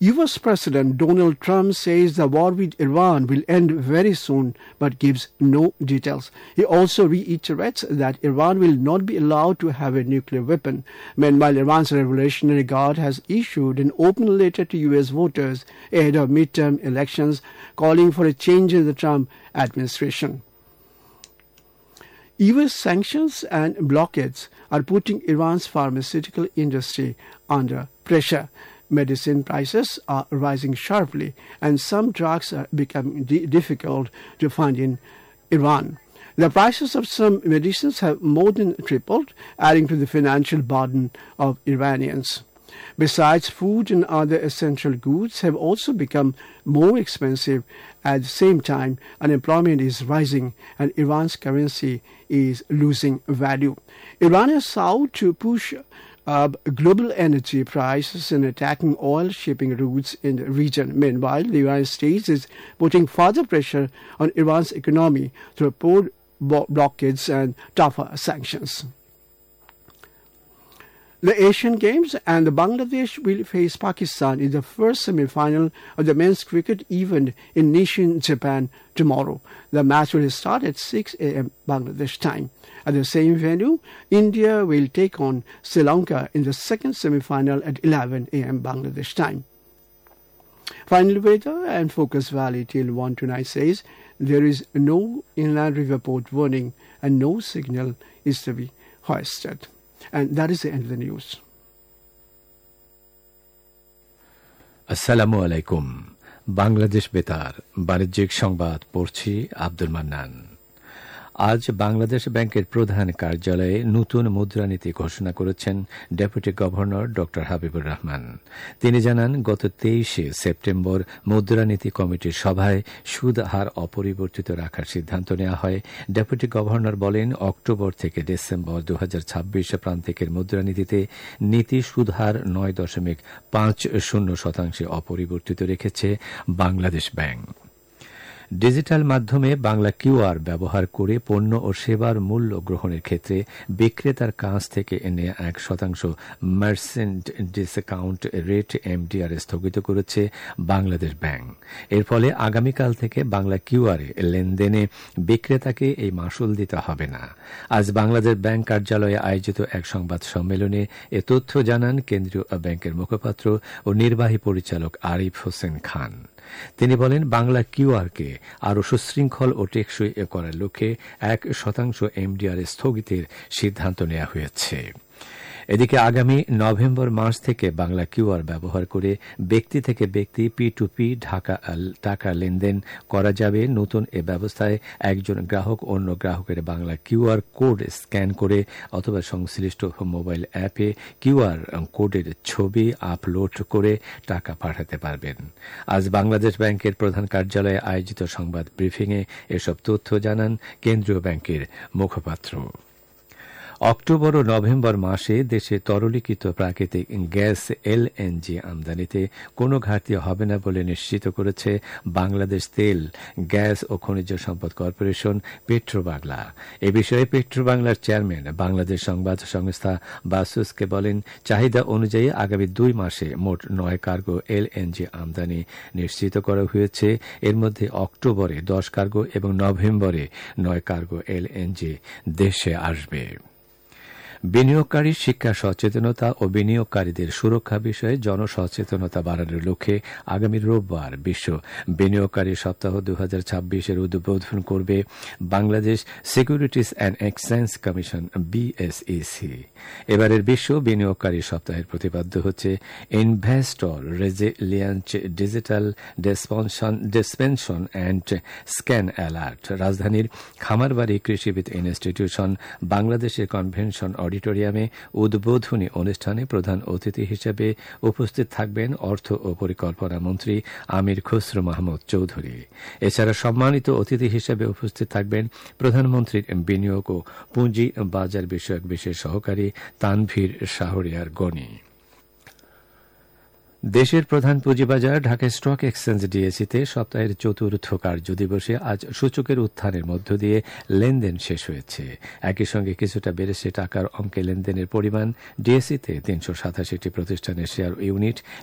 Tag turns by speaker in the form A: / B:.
A: U.S. President Donald Trump says the war with Iran will end very soon but gives no details. He also reiterates that Iran will not be allowed to have a nuclear weapon. Meanwhile, Iran's Revolutionary Guard has issued an open letter to U.S. voters ahead of midterm elections calling for a change in the Trump administration. U.S. sanctions and blockades are putting Iran's pharmaceutical industry under pressure. Medicine prices are rising sharply, and some drugs are becoming difficult to find in Iran. The prices of some medicines have more than tripled, adding to the financial burden of Iranians. Besides, food and other essential goods have also become more expensive. At the same time, unemployment is rising and Iran's currency is losing value. Iran has sought to push global energy prices and attacking oil shipping routes in the region. Meanwhile, the United States is putting further pressure on Iran's economy through port blockades and tougher sanctions. The Asian Games and Bangladesh will face Pakistan in the first semi-final of the men's cricket event in Nishin, Japan tomorrow. The match will start at 6 a.m. Bangladesh time. At the same venue, India will take on Sri Lanka in the second semi-final at 11 a.m. Bangladesh time. Final weather and Focus Valley till 1 tonight says there is no inland river port warning and no signal is to be hoisted. And that is the end of the news.
B: Assalamu alaikum. Bangladesh বেতার বাণিজ্যিক সংবাদ পড়ছি আব্দুল মান্নান। আজ বাংলাদেশ ব্যাংকের প্রধান কার্যালয়ে নতুন মুদ্রানীতি ঘোষণা করেছেন ডেপুটি গভর্নর ড হাবিবুর রহমান। তিনি জানান, গত 23 সেপ্টেম্বর মুদ্রানীতি কমিটির সভায় সুদ হার অপরিবর্তিত রাখার সিদ্ধান্ত নেওয়া হয়। ডেপুটি গভর্নর বলেন, অক্টোবর থেকে ডিসেম্বর 2026 প্রান্তিকের মুদ্রানীতিতে নীতি সুদ হার 9.50% অপরিবর্তিত রেখেছে বাংলাদেশ ব্যাংক। ডিজিটাল মাধ্যমে বাংলা কিউআর ব্যবহার করে পণ্য ও সেবার মূল্য গ্রহণের ক্ষেত্রে বিক্রেতার কাছ থেকে নেওয়া 1% মার্চেন্ট ডিসকাউন্ট রেট এমডিআর স্থগিত করেছে বাংলাদেশ ব্যাংক। এর ফলে আগামীকাল থেকে বাংলা কিউআরে লেনদেনে বিক্রেতাকে এই মাশুল দিতে হবে না। আজ বাংলাদেশ ব্যাংক কার্যালয়ে আয়োজিত এক সংবাদ সম্মেলনে এ তথ্য জানান কেন্দ্রীয় ব্যাংকের মুখপাত্র ও নির্বাহী পরিচালক আরিফ হোসেন খান। তিনি বলেন, বাংলা কিউআরকে আরও সুশৃঙ্খল ও টেকসই করার লক্ষ্যে 1% এমডিআর স্থগিতের সিদ্ধান্ত নেওয়া হয়েছে। এদিকে আগামী নভেম্বর মাস থেকে বাংলা কিউআর ব্যবহার করে ব্যক্তি থেকে ব্যক্তি P2P টাকা লেনদেন করা যাবে। নতুন এ ব্যবস্থায় একজন গ্রাহক অন্য গ্রাহকের বাংলা কিউআর কোড স্ক্যান করে অথবা সংশ্লিষ্ট মোবাইল অ্যাপে কিউআর কোডের ছবি আপলোড করে টাকা পাঠাতে পারবেন। আজ বাংলাদেশ ব্যাংকের প্রধান কার্যালয়ে আয়োজিত সংবাদ ব্রিফিংয়ে এসব তথ্য জানান কেন্দ্রীয় ব্যাংকের মুখপাত্র। অক্টোবর ও নভেম্বর মাসে দেশে তরলীকৃত প্রাকৃতিক গ্যাস এলএনজি আমদানিতে কোনো ঘাটতি হবে না বলে নিশ্চিত করেছে বাংলাদেশ তেল, গ্যাস ও খনিজ সম্পদ কর্পোরেশন পেট্রোবাংলা। এ বিষয়ে পেট্রোবাংলার চেয়ারম্যান বাংলাদেশ সংবাদ সংস্থা বাসুসকে বলেন, চাহিদা অনুযায়ী আগামী 2 মাসে মোট 9 কার্গো এলএনজি আমদানি নিশ্চিত করা হয়েছে। এর মধ্যে অক্টোবরে 10 কার্গো এবং নভেম্বরে 9 কার্গো এলএনজি দেশে আসবে। বিনিয়োগকারী শিক্ষা সচেতনতা ও বিনিয়োগকারীদের সুরক্ষা বিষয়ে জনসচেতনতা বাড়ানোর লক্ষ্যে আগামী রোববার বিশ্ব বিনিয়োগকারী সপ্তাহ 2026 উদ্বোধন করবে Bangladesh securities and exchange commission BSEC. এবারের বিশ্ব বিনিয়োগকারী সপ্তাহের প্রতিপাদ্য হচ্ছে investor resilience digital ডিসপেনশন and scan alert. রাজধানীর খামারবাড়ি কৃষিবিদ ইনস্টিটিউশন বাংলাদেশের কনভেনশন অডিটোরিয়ামে উদ্বোধনী অনুষ্ঠানে প্রধান অতিথি হিসেবে উপস্থিত থাকবেন অর্থ ও পরিকল্পনা মন্ত্রী আমির খসরু মাহমুদ চৌধুরী। এছাড়া সম্মানিত অতিথি হিসেবে উপস্থিত থাকবেন প্রধানমন্ত্রীর বিনিয়োগ ও পুঁজি বাজার বিষয়ক বিশেষ সহকারী তানভীর শাহরিয়ার গনি। দেশের প্রধান পুঁজিবাজার ঢাকা স্টক এক্সচেঞ্জ ডিএসইতে সপ্তাহের চতুর্থ কার্যদিবসে আজ সূচকের উত্থানের মধ্য দিয়ে লেনদেন শেষ হয়েছে। একই সঙ্গে কিছুটা বেড়েছে টাকার অঙ্কে লেনদেনের পরিমাণ। ডিএসইতে 387টি প্রতিষ্ঠানের শেয়ার ইউনিট